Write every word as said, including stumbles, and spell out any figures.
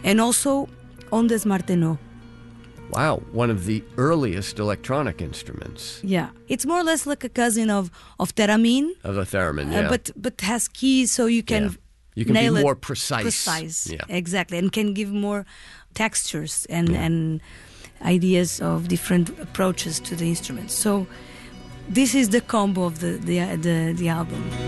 and also ondes martenot. Wow, one of the earliest electronic instruments. Yeah, it's more or less like a cousin of of theremin, Of the theremin, yeah. uh, but but has keys, so you can Yeah. You can nail be it more precise. Precise, Yeah. exactly, and can give more textures and Yeah. and ideas of different approaches to the instruments. So this is the combo of the the the, the album.